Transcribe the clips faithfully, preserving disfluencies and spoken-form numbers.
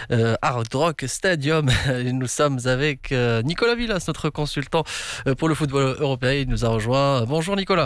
euh, Hard Rock Stadium. Et nous sommes avec euh, Nicolas Villas, notre consultant euh, pour le football européen. Il nous a rejoint. Bonjour Nicolas.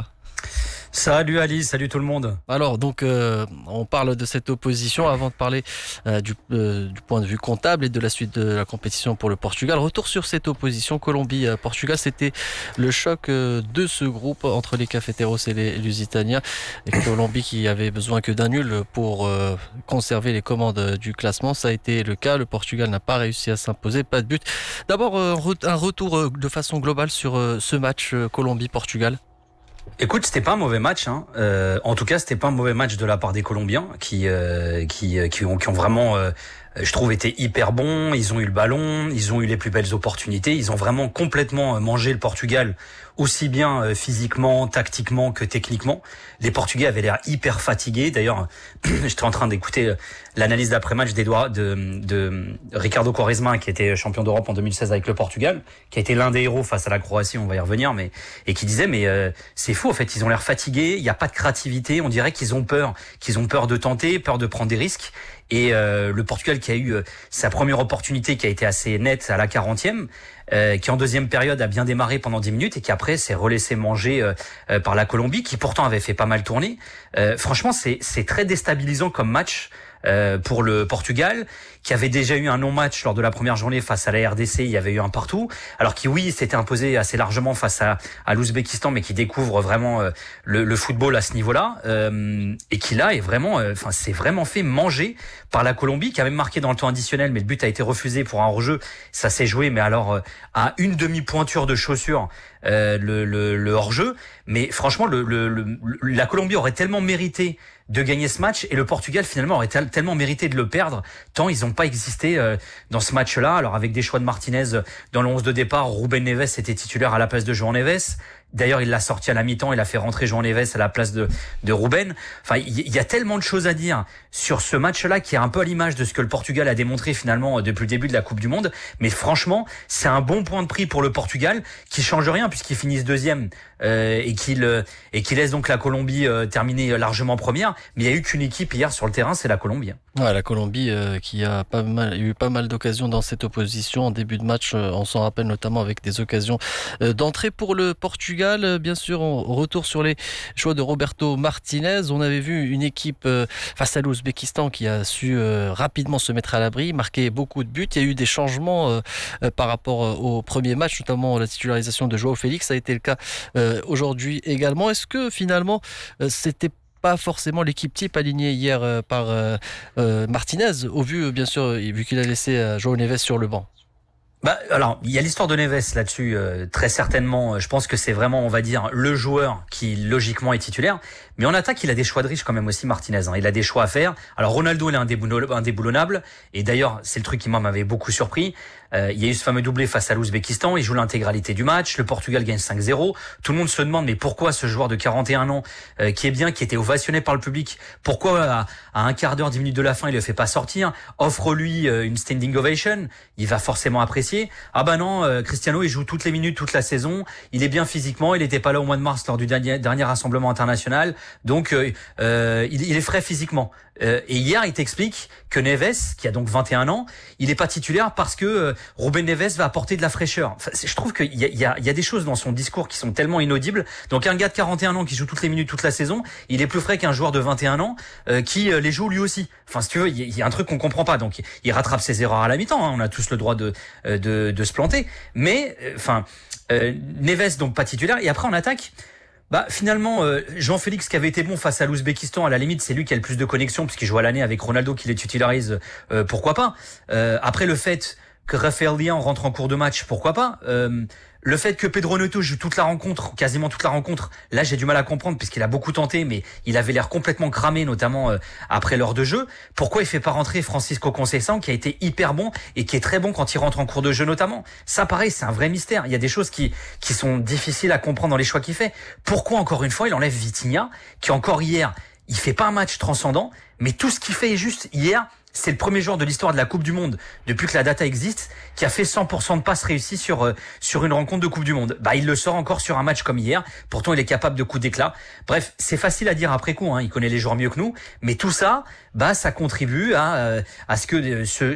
Salut Alice, salut tout le monde. Alors donc euh, on parle de cette opposition avant de parler euh, du, euh, du point de vue comptable et de la suite de la compétition pour le Portugal. Retour sur cette opposition Colombie-Portugal, c'était le choc euh, de ce groupe entre les Cafeteros et les Lusitaniens. Et Colombie qui avait besoin que d'un nul pour euh, conserver les commandes du classement, ça a été le cas. Le Portugal n'a pas réussi à s'imposer, pas de but. D'abord euh, un retour euh, de façon globale sur euh, ce match euh, Colombie-Portugal. Écoute, c'était pas un mauvais match. Hein. Euh, en tout cas, c'était pas un mauvais match de la part des Colombiens qui euh, qui qui ont, qui ont vraiment, euh, je trouve, été hyper bons. Ils ont eu le ballon, ils ont eu les plus belles opportunités. Ils ont vraiment complètement mangé le Portugal, aussi bien euh, physiquement, tactiquement que techniquement. Les Portugais avaient l'air hyper fatigués. D'ailleurs, j'étais en train d'écouter l'analyse d'après-match d'Edouard, de, de Ricardo Quaresma, qui était champion d'Europe en deux mille seize avec le Portugal, qui a été l'un des héros face à la Croatie, on va y revenir, mais et qui disait mais euh, c'est fou en fait, ils ont l'air fatigués, il n'y a pas de créativité, on dirait qu'ils ont peur, qu'ils ont peur de tenter, peur de prendre des risques. Et euh, le Portugal qui a eu euh, sa première opportunité qui a été assez nette à la quarantième, euh, qui en deuxième période a bien démarré pendant dix minutes et qui après s'est relaissé manger euh, euh, par la Colombie, qui pourtant avait fait pas mal tourner. Euh, franchement, c'est c'est très déstabilisant comme match. Euh, pour le Portugal, qui avait déjà eu un non-match lors de la première journée face à la R D C, il y avait eu un partout, alors qui oui s'était imposé assez largement face à, à l'Ouzbékistan, mais qui découvre vraiment euh, le, le football à ce niveau-là, euh, et qui là est vraiment, enfin euh, s'est vraiment fait manger par la Colombie, qui a même marqué dans le temps additionnel, mais le but a été refusé pour un hors-jeu. Ça s'est joué, mais alors euh, à une demi-pointure de chaussure. Euh, le, le, le hors-jeu, mais franchement le, le, le, la Colombie aurait tellement mérité de gagner ce match et le Portugal finalement aurait tel, tellement mérité de le perdre tant ils n'ont pas existé euh, dans ce match-là. Alors avec des choix de Martinez dans le onze de départ, Ruben Neves était titulaire à la place de João Neves. D'ailleurs, il l'a sorti à la mi-temps, il a fait rentrer João Neves à la place de, de Ruben. Enfin, il y a tellement de choses à dire sur ce match-là qui est un peu à l'image de ce que le Portugal a démontré finalement depuis le début de la Coupe du Monde. Mais franchement, c'est un bon point de prix pour le Portugal qui change rien puisqu'ils finissent deuxième euh, et qu'il euh, et qui laisse donc la Colombie euh, terminer largement première. Mais il y a eu qu'une équipe hier sur le terrain, c'est la Colombie. Ouais, la Colombie euh, qui a pas mal, eu pas mal d'occasions dans cette opposition en début de match. Euh, on s'en rappelle notamment avec des occasions euh, d'entrée pour le Portugal. Euh, bien sûr, on retour sur les choix de Roberto Martinez. On avait vu une équipe euh, face à l'Ouzbékistan qui a su euh, rapidement se mettre à l'abri, marquer beaucoup de buts. Il y a eu des changements euh, euh, par rapport euh, au premier match, notamment la titularisation de João Félix. Ça a été le cas euh, aujourd'hui également. Est-ce que finalement euh, c'était pas forcément l'équipe type alignée hier euh, par euh, euh, Martinez, au vu, bien sûr, vu qu'il a laissé euh, João Neves sur le banc? Bah alors il y a l'histoire de Neves là-dessus, euh, très certainement. Je pense que c'est vraiment, on va dire, le joueur qui logiquement est titulaire. Mais en attaque, il a des choix de riche quand même aussi, Martinez. Hein. Il a des choix à faire. Alors Ronaldo, il est indéboulonnable. Et d'ailleurs, c'est le truc qui m'avait beaucoup surpris. Euh, il y a eu ce fameux doublé face à l'Ouzbékistan. Il joue l'intégralité du match. Le Portugal gagne cinq zéro. Tout le monde se demande mais pourquoi ce joueur de quarante et un ans, euh, qui est bien, qui était ovationné par le public, pourquoi à, à un quart d'heure, dix minutes de la fin, il le fait pas sortir? Offre-lui euh, une standing ovation. Il va forcément apprécier. Ah bah non, euh, Cristiano, il joue toutes les minutes, toute la saison. Il est bien physiquement. Il n'était pas là au mois de mars lors du dernier, dernier rassemblement international. Donc, euh, euh, il, il est frais physiquement. Euh, et hier, il t'explique que Neves, qui a donc vingt et un ans, il n'est pas titulaire parce que euh, Ruben Neves va apporter de la fraîcheur. Enfin, je trouve qu'il y a, il y, a, il y a des choses dans son discours qui sont tellement inaudibles. Donc, un gars de quarante et un ans qui joue toutes les minutes, toute la saison, il est plus frais qu'un joueur de vingt et un ans euh, qui euh, les joue lui aussi. Enfin, si tu veux, il y, a, il y a un truc qu'on comprend pas. Donc, il rattrape ses erreurs à la mi-temps. Hein. On a tous le droit de de, de se planter. Mais, enfin, euh, euh, Neves donc pas titulaire. Et après, en attaque. Bah finalement euh, João Félix qui avait été bon face à l'Ouzbékistan, à la limite c'est lui qui a le plus de connexion puisqu'il joue à l'année avec Ronaldo qui les titularise, euh, pourquoi pas. Euh, après le fait que Rafael Leão rentre en cours de match, pourquoi pas. Euh, le fait que Pedro Neto joue toute la rencontre, quasiment toute la rencontre, là j'ai du mal à comprendre puisqu'il a beaucoup tenté, mais il avait l'air complètement cramé, notamment euh, après l'heure de jeu. Pourquoi il fait pas rentrer Francisco Conceição qui a été hyper bon et qui est très bon quand il rentre en cours de jeu notamment? Ça pareil, c'est un vrai mystère. Il y a des choses qui qui sont difficiles à comprendre dans les choix qu'il fait. Pourquoi encore une fois il enlève Vitinha qui encore hier il fait pas un match transcendant, mais tout ce qu'il fait est juste. Hier c'est le premier joueur de l'histoire de la Coupe du Monde, depuis que la data existe, qui a fait cent pour cent de passes réussies sur euh, sur une rencontre de Coupe du Monde. Bah, il le sort encore sur un match comme hier. Pourtant, il est capable de coups d'éclat. Bref, c'est facile à dire après coup. Hein, il connaît les joueurs mieux que nous, mais tout ça, bah, ça contribue à euh, à ce que euh, ce